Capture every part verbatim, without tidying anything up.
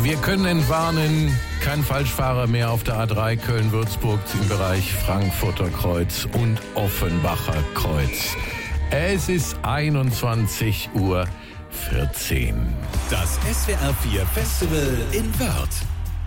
Wir können entwarnen, kein Falschfahrer mehr auf der A drei Köln-Würzburg im Bereich Frankfurter Kreuz und Offenbacher Kreuz. Es ist einundzwanzig Uhr vierzehn. Das S W R vier Festival in Wörth.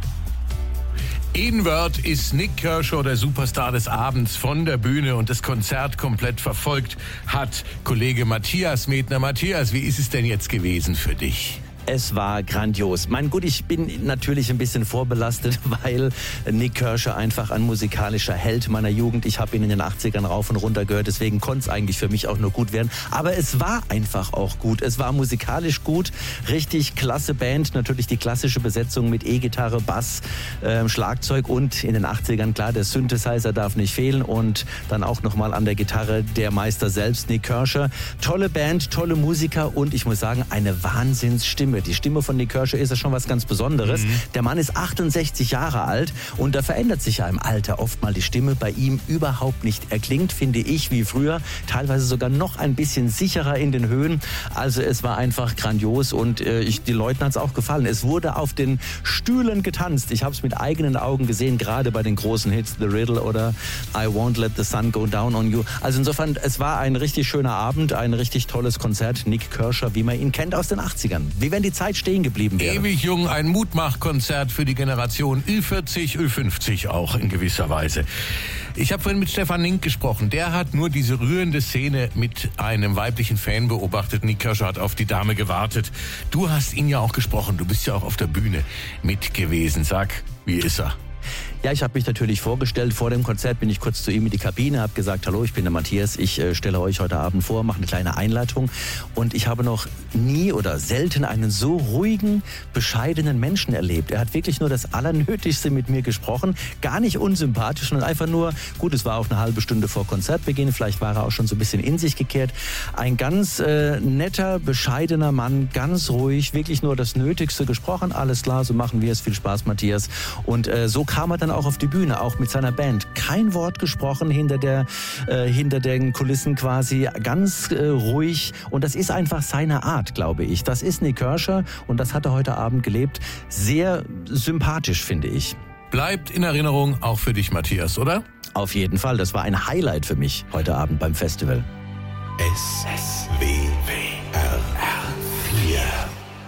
In Wörth ist Nik Kershaw, der Superstar des Abends, von der Bühne und das Konzert komplett verfolgt hat Kollege Matthias Medner. Matthias, wie ist es denn jetzt gewesen für dich? Es war grandios. Mein Gut, ich bin natürlich ein bisschen vorbelastet, weil Nik Kershaw einfach ein musikalischer Held meiner Jugend. Ich habe ihn in den achtzigern rauf und runter gehört, deswegen konnte es eigentlich für mich auch nur gut werden. Aber es war einfach auch gut. Es war musikalisch gut, richtig klasse Band. Natürlich die klassische Besetzung mit E-Gitarre, Bass, äh, Schlagzeug und in den achtzigern, klar, der Synthesizer darf nicht fehlen und dann auch nochmal an der Gitarre der Meister selbst, Nik Kershaw. Tolle Band, tolle Musiker und ich muss sagen, eine Wahnsinnsstimme. Die Stimme von Nik Kershaw ist ja schon was ganz Besonderes. Mhm. Der Mann ist achtundsechzig Jahre alt und da verändert sich ja im Alter oft mal die Stimme. Bei ihm überhaupt nicht. Er klingt, finde ich, wie früher, teilweise sogar noch ein bisschen sicherer in den Höhen. Also es war einfach grandios und äh, ich, die Leuten hat es auch gefallen. Es wurde auf den Stühlen getanzt. Ich habe es mit eigenen Augen gesehen, gerade bei den großen Hits The Riddle oder I Won't Let the Sun Go Down on You. Also insofern, es war ein richtig schöner Abend, ein richtig tolles Konzert. Nik Kershaw, wie man ihn kennt aus den achtzigern. Wie wenn die Zeit stehen geblieben wäre. Ewig jung, ein Mutmachkonzert für die Generation Ü vierzig, Ü fünfzig auch in gewisser Weise. Ich habe vorhin mit Stefan Link gesprochen. Der hat nur diese rührende Szene mit einem weiblichen Fan beobachtet. Nik Kershaw hat auf die Dame gewartet. Du hast ihn ja auch gesprochen. Du bist ja auch auf der Bühne mit gewesen. Sag, wie ist er? Ja, ich habe mich natürlich vorgestellt. Vor dem Konzert bin ich kurz zu ihm in die Kabine, habe gesagt, hallo, ich bin der Matthias, ich äh, stelle euch heute Abend vor, mache eine kleine Einleitung. Und ich habe noch nie oder selten einen so ruhigen, bescheidenen Menschen erlebt. Er hat wirklich nur das Allernötigste mit mir gesprochen, gar nicht unsympathisch, sondern einfach nur, gut, es war auch eine halbe Stunde vor Konzertbeginn, vielleicht war er auch schon so ein bisschen in sich gekehrt. Ein ganz äh, netter, bescheidener Mann, ganz ruhig, wirklich nur das Nötigste gesprochen. Alles klar, so machen wir es. Viel Spaß, Matthias. Und äh, so kam er dann auch auf die Bühne, auch mit seiner Band. Kein Wort gesprochen hinter der äh, hinter den Kulissen quasi, ganz äh, ruhig. Und das ist einfach seine Art, glaube ich. Das ist Nik Kershaw und das hat er heute Abend gelebt. Sehr sympathisch, finde ich. Bleibt in Erinnerung auch für dich, Matthias, oder? Auf jeden Fall. Das war ein Highlight für mich heute Abend beim Festival. S W W